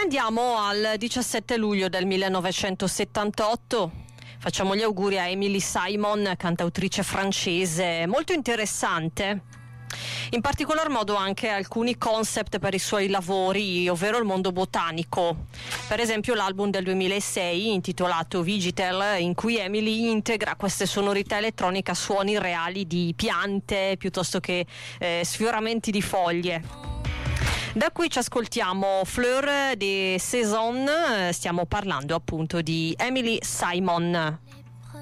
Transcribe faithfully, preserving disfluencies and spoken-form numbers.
andiamo al diciassette luglio del millenovecentosettantotto. Facciamo gli auguri a Émilie Simon, cantautrice francese, molto interessante. In particolar modo anche alcuni concept per i suoi lavori, ovvero il mondo botanico. Per esempio l'album del duemilasei intitolato Vigitel, in cui Émilie integra queste sonorità elettroniche a suoni reali di piante piuttosto che eh, sfioramenti di foglie. Da qui ci ascoltiamo Fleur de Saison, stiamo parlando appunto di Émilie Simon.